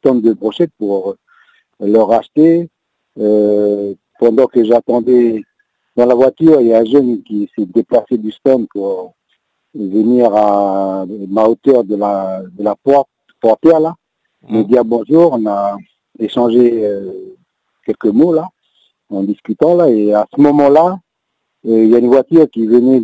tonnes de brochettes pour leur acheter. Pendant que j'attendais dans la voiture, il y a un jeune qui s'est déplacé du stand pour venir à ma hauteur de la portière là, me dire bonjour. On a échangé quelques mots là, en discutant là, et à ce moment-là, il y a une voiture qui venait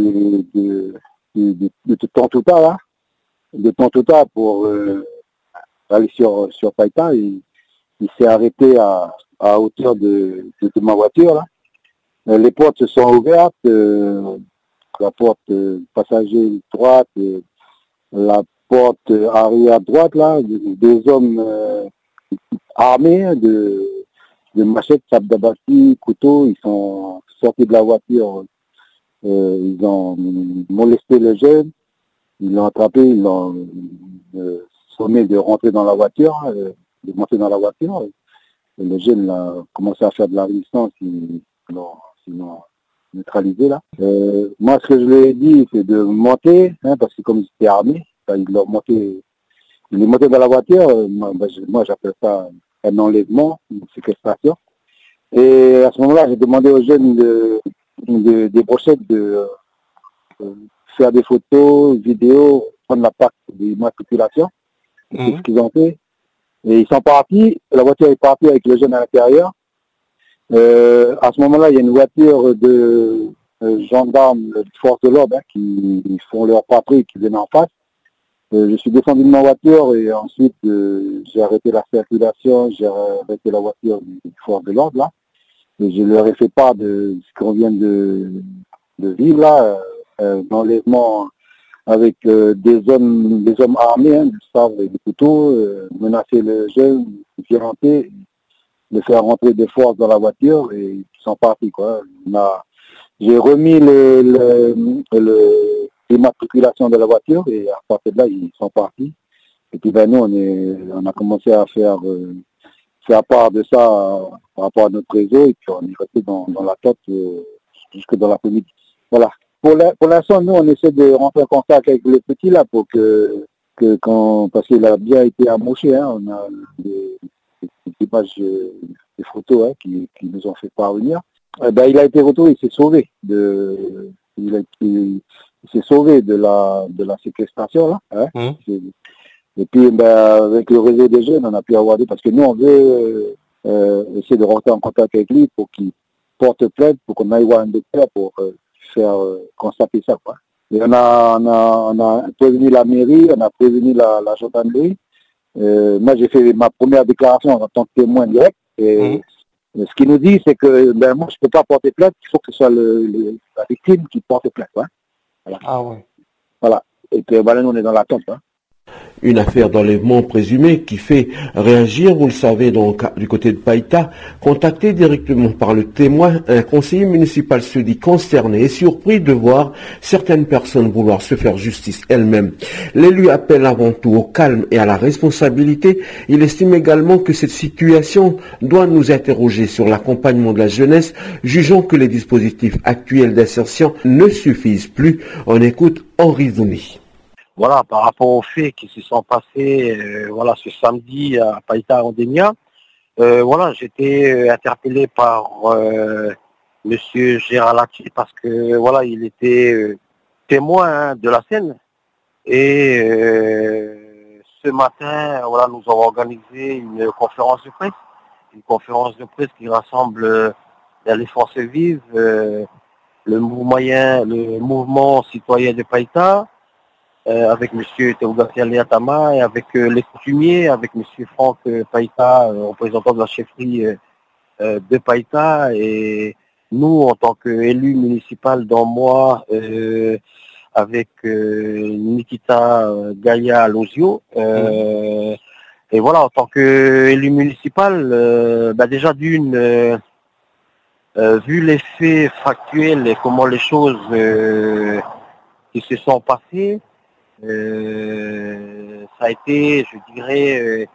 de Tontouta là, de Tontouta pour aller sur Païta. Il s'est arrêté à hauteur de ma voiture là. Les portes se sont ouvertes, la porte passager droite, la porte arrière droite là, des hommes armés de machettes, sables d'abattis, couteaux. Ils sont sortis de la voiture, ils ont molesté le jeune, ils l'ont attrapé, ils l'ont sommé de rentrer dans la voiture, de monter dans la voiture. Et le jeune a commencé à faire de la résistance, ils l'ont neutralisé là. Moi, ce que je lui ai dit, c'est de monter, parce que comme j'étais armé, il est monté dans la voiture. Moi, j'appelle ça un enlèvement, une séquestration. Et à ce moment-là, j'ai demandé aux jeunes des brochettes de faire des photos, vidéos, prendre la plaque d'immatriculation. C'est ce qu'ils ont fait. Et ils sont partis, la voiture est partie avec le jeune à l'intérieur. À ce moment-là, il y a une voiture de gendarmes de force de l'ordre qui font leur patrouille, qui viennent en face. Je suis descendu de ma voiture et ensuite j'ai arrêté la circulation, j'ai arrêté la voiture du force de l'ordre là. Et je leur ai fait part de ce qu'on vient de vivre là, d'enlèvement avec des hommes armés, du sabre et des couteaux, menacer le jeune, violenter, le faire rentrer de force dans la voiture et ils sont partis quoi. J'ai remis l'immatriculation de la voiture et à partir de là ils sont partis. Et puis nous on a commencé à faire part de ça par rapport à notre réseau et puis on est resté dans la tête jusque dans l'après-midi. Voilà. Pour l'instant, nous, on essaie de rentrer en contact avec le petit là pour parce qu'il a bien été amoché, on a des images, des photos qui nous ont fait parvenir. Il a été retrouvé, il s'est sauvé il s'est sauvé de la séquestration là. Et puis avec le réseau des jeunes, on a pu avoir parce que nous on veut essayer de rentrer en contact avec lui pour qu'il porte plainte, pour qu'on aille voir un docteur pour faire constater ça quoi. Et on a prévenu la mairie, on a prévenu la gendarmerie. Moi j'ai fait ma première déclaration en tant que témoin direct. Et ce qu'il nous dit, c'est que moi je peux pas porter plainte, il faut que ce soit la victime qui porte plainte. Hein. Voilà. Ah ouais. Voilà. Et puis nous on est dans l'attente. Hein. Une affaire d'enlèvement présumé qui fait réagir, vous le savez, donc du côté de Païta. Contacté directement par le témoin, un conseiller municipal se dit concerné et surpris de voir certaines personnes vouloir se faire justice elles-mêmes. L'élu appelle avant tout au calme et à la responsabilité. Il estime également que cette situation doit nous interroger sur l'accompagnement de la jeunesse, jugeant que les dispositifs actuels d'insertion ne suffisent plus. On écoute Henri Zouni. Voilà, par rapport aux faits qui se sont passés ce samedi à Païta Rondénia, j'étais interpellé par Monsieur Géralati parce que il était témoin de la scène. Et ce matin, nous avons organisé une conférence de presse qui rassemble les forces vives, le mouvement citoyen de Païta, avec M. Théodosia Leatama et avec les coutumiers, avec M. Franck Païta, représentant de la chefferie de Païta, et nous, en tant qu'élus municipal, dont moi, avec Nikita Gaïa Lozio, et en tant qu'élu municipal, déjà vu les faits factuels et comment les choses qui se sont passées, ça a été, je dirais,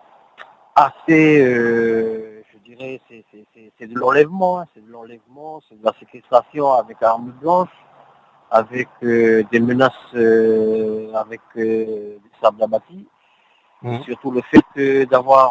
assez, c'est de l'enlèvement, c'est de la séquestration avec armes blanches, avec des menaces, avec des sables d'abattis, et surtout le fait d'avoir